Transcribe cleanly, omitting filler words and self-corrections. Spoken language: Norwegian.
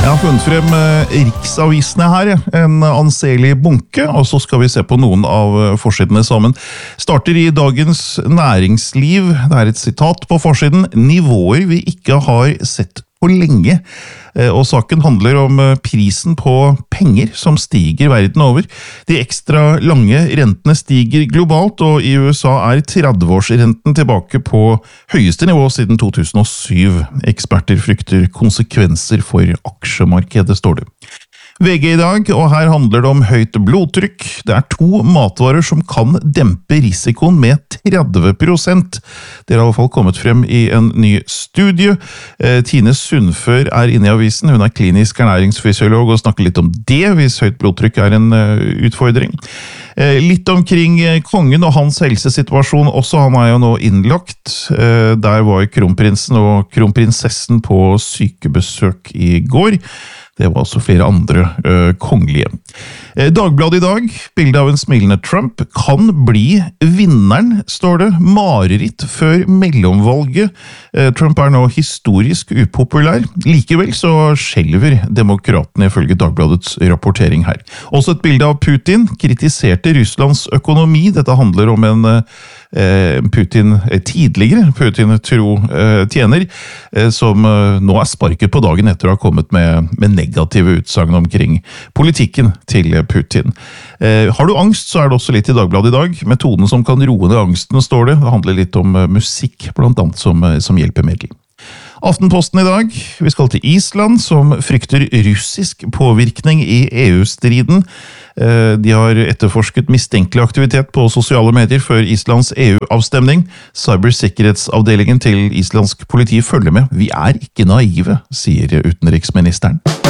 Jeg har funnet frem riksavisene her, en anselig bunke, og så skal vi se på noen av forsidene sammen. Starter i Dagens Næringsliv, det er et sitat på forsiden, «Nivåer vi ikke har sett på lenge». Og saken handler om prisen på penger som stiger verden over. De ekstra lange rentene stiger globalt, og i USA er 30-årsrenten tilbake på høyeste nivå siden 2007. Eksperter frykter konsekvenser for aksjemarkedet, står det. VG i dag, og her handler det om høyt blodtrykk. Det er 2 matvarer som kan dempe risikoen med 30%. Det har i alle fall kommet frem i en ny studie. Tine Sundfør er inne i avisen. Hun er klinisk ernæringsfysiolog og snakker litt om det, hvis høyt blodtrykk er en utfordring. Litt omkring kongen og hans helsesituasjon også, han er jo nå innlagt. Der var kronprinsen og kronprinsessen på sykebesøk i går. Det var også flere andre kongelige. Dagbladet i dag, bildet av en smilende Trump, kan bli vinneren, står det. Mareritt før mellomvalget. Trump er nå historisk upopulær. Likevel så skjelver demokratene ifølge Dagbladets rapportering her. Også et bilde av Putin, kritiserte Russlands økonomi. Dette handler om en tidligere Putin-tro tjener, som nå er sparket på dagen etter å ha kommet med negative utsagn omkring politikken til Putin. Har du angst, så er det også litt i Dagbladet i dag. Metoden som kan roe ned angsten, står det. Det handler litt om musikk, blant annet som hjelpemiddel. Aftenposten i dag, vi skal til Island, som frykter russisk påvirkning i EU-striden. De har etterforsket mistenkelig aktivitet på sosiale medier før Islands EU-avstemning. Cybersikkerhetsavdelingen til islandsk politi følger med. Vi er ikke naive, sier utenriksministeren.